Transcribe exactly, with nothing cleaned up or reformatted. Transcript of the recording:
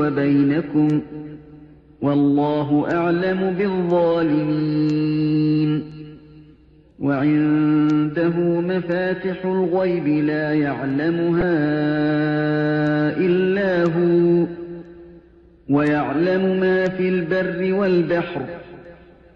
وبينكم والله أعلم بالظالمين وعنده مفاتح الغيب لا يعلمها إلا هو ويعلم ما في البر والبحر